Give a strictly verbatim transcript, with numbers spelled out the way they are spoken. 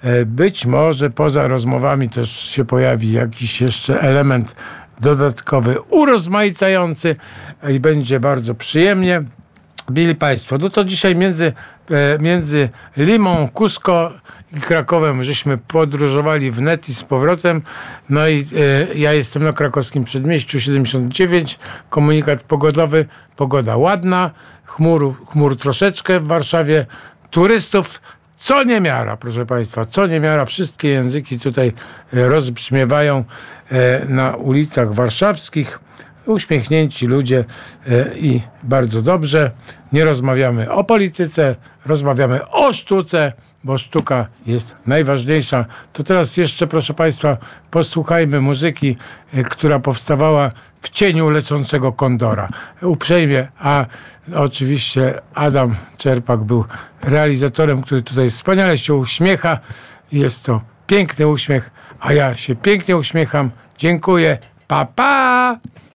Być może poza rozmowami też się pojawi jakiś jeszcze element dodatkowy, urozmaicający i będzie bardzo przyjemnie. Mili Państwo, no to dzisiaj między, między Limą, Cusco i Krakowem żeśmy podróżowali wnet i z powrotem. No i e, ja jestem na krakowskim przedmieściu siedemdziesiąt dziewięć. Komunikat pogodowy. Pogoda ładna. Chmur, chmur troszeczkę w Warszawie. Turystów co niemiara, proszę Państwa. Co niemiara. Wszystkie języki tutaj rozbrzmiewają e, na ulicach warszawskich. Uśmiechnięci ludzie e, i bardzo dobrze. Nie rozmawiamy o polityce, rozmawiamy o sztuce, bo sztuka jest najważniejsza. To teraz jeszcze, proszę Państwa, posłuchajmy muzyki, e, która powstawała w cieniu lecącego kondora. Uprzejmie, a oczywiście Adam Czerpak był realizatorem, który tutaj wspaniale się uśmiecha. Jest to piękny uśmiech, a ja się pięknie uśmiecham. Dziękuję. Pa, pa!